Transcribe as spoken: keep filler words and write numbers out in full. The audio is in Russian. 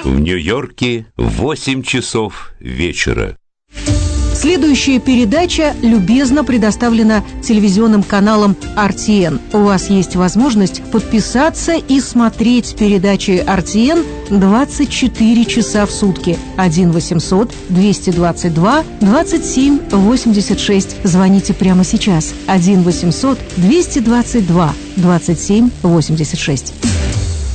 В Нью-Йорке восемь часов вечера. Следующая передача любезно предоставлена телевизионным каналом эр ти эн. У вас есть возможность подписаться и смотреть передачи эр ти эн двадцать четыре часа в сутки. один восемьсот двести двадцать два двадцать семь восемьдесят шесть. Звоните прямо сейчас. один восемьсот двести двадцать два двадцать семь восемьдесят шесть.